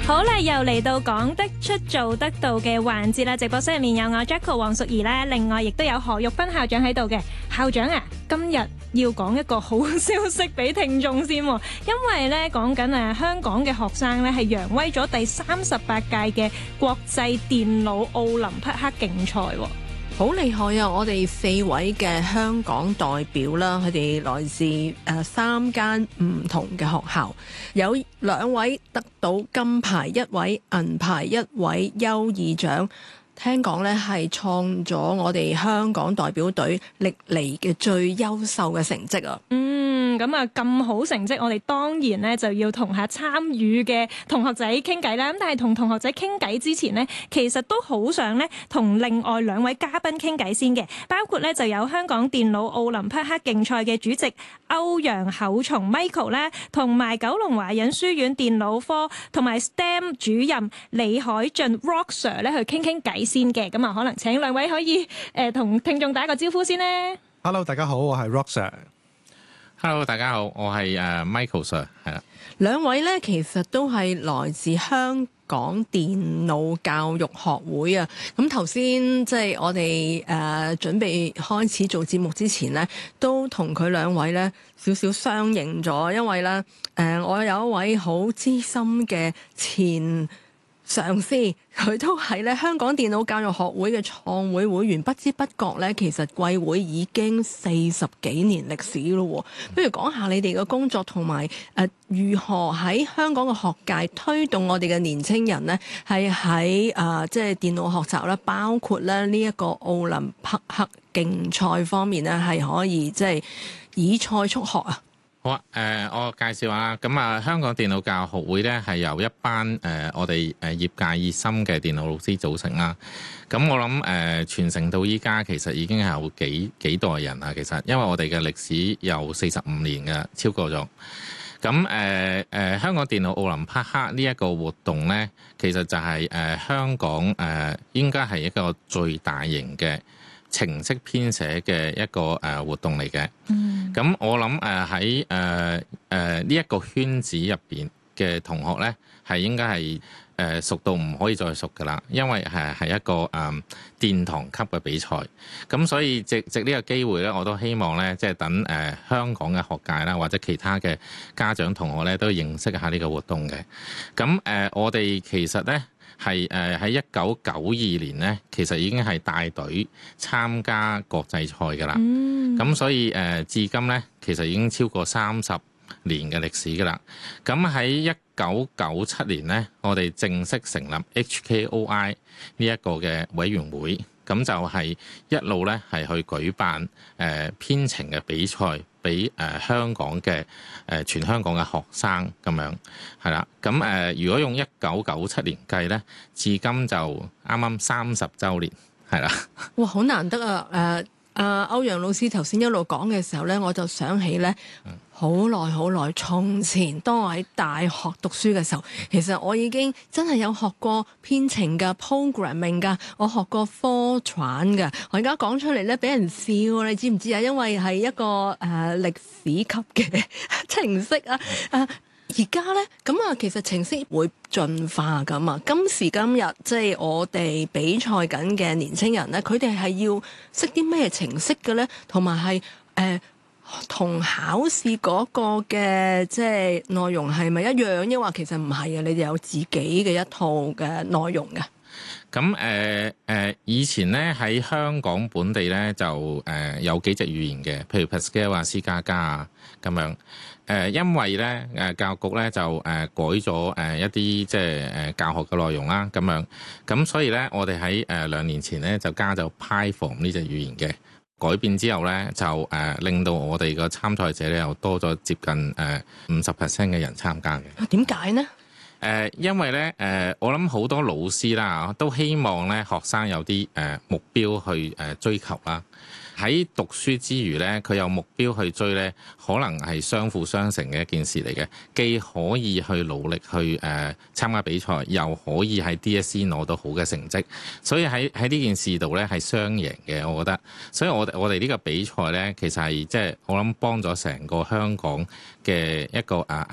好啦，又嚟到講得出做得到嘅環節啦！直播室入面有我 Jacko 黃淑儀啦，另外亦都有何玉芬校長喺度嘅。校長啊，今日要講一個好消息俾聽眾先，因為咧講緊香港嘅學生咧係揚威咗第38屆嘅國際電腦奧林匹克競賽。 好厲害啊！我哋4位嘅香港代表啦，佢哋來自3間唔同嘅學校，有2位得到金牌，1位銀牌，1位優異獎。聽講咧係創咗我哋香港代表隊歷嚟嘅最優秀嘅成績啊！ 咁啊咁好成績，我哋當然咧就要同下參與嘅同學仔傾偈啦。咁但係同同學仔傾偈之前呢，其實都好想咧同另外2位嘉賓傾偈先嘅，包括咧就有香港電腦奧林匹克競賽嘅主席歐陽厚松 Michael 啦，同埋九龍華仁書院電腦科同埋 STEM 主任李海俊 Rock Sir 咧去傾傾偈先嘅。咁啊，可能請2位可以同聽眾打個招呼先呢。 Hello， 大家好，我係 Rock Sir。Hello， 大家好，我係Michael Sir， 係啦。 2位咧其實都係來自香港電腦教育學會啊。咁頭先即係我哋準備開始做節目之前咧，都同佢2位咧少少相認咗，因為咧我有一位好資深嘅前上司，佢都係咧香港電腦教育學會嘅創會會員，不知不覺咧，其實貴會已經40幾年歷史咯。不如講下你哋嘅工作同埋如何喺香港嘅學界推動我哋嘅年青人呢？係喺即係電腦學習啦，包括咧呢一個奧林匹克競賽方面咧，係可以即係以賽促學啊！ 好啊，我介紹下，咁啊，香港電腦教育學會咧係由一班我哋業界熱心嘅電腦老師組成啦。咁我諗傳承到依家，其實已經係有幾代人啦。其實因為我哋嘅歷史有45年嘅，超過咗。咁香港電腦奧林匹克呢一個活動咧，其實就係香港應該係一個最大型嘅程式編寫嘅一個活動嚟嘅。咁我諗喺呢一個圈子入邊嘅同學咧，係應該係熟到唔可以再熟噶啦，因為係一個殿堂級嘅比賽。咁所以藉呢個機會咧，我都希望咧，即係等香港嘅學界啦，或者其他嘅家長同學咧，都認識下呢個活動嘅。咁我哋其實咧係喺1992年咧，其實已經係帶隊參加國際賽㗎啦。咁所以至今咧，其實已經超過30年嘅歷史㗎啦。咁喺1997年咧，我哋正式成立 HKOI 呢一個嘅委員會，咁就係一路咧係去舉辦編程嘅比賽，俾香港嘅全香港嘅學生咁樣係啦。咁如果用1997年計咧，至今就啱啱30週年係啦。 哇，好難得啊！歐陽老師頭先一路講嘅時候咧，我就想起咧，好耐從前，當我喺大學讀書嘅時候，其實我已經真係有學過編程㗎 programming 㗎，我學過 Fortran 㗎。我而家講出嚟咧，俾人笑，你知唔知啊？因為係一個歷史級嘅程式啊！而家咧咁啊，其實程式會進化咁啊。今時今日，即係我哋比賽緊嘅年青人咧，佢哋係要識啲咩程式嘅咧？同埋係同考試嗰個嘅即係內容係咪一樣？抑或其實唔係啊？你哋有自己嘅一套嘅內容嘅。 咁以前咧喺香港本地咧就有幾隻語言嘅，譬如 Pascal 啊、C++ 啊咁樣。因為咧教育局咧就改咗一啲即係教學嘅內容啦咁樣。咁所以咧我哋喺2年前咧就加咗 Python 呢隻語言嘅。改變之後咧就令到我哋個參賽者咧又多咗接近50% 嘅人參加嘅。 點解呢？ 因為咧我諗好多老師啦都希望咧學生有啲目標去追求啦。喺讀書之餘咧，佢有目標去追咧，可能係相輔相成嘅一件事嚟嘅。既可以去努力去參加比賽，又可以喺 DSE 攞到好嘅成績。所以喺呢件事度咧係雙贏嘅，我覺得。所以我哋呢個比賽咧，其實係即係我諗幫咗成個香港嘅一個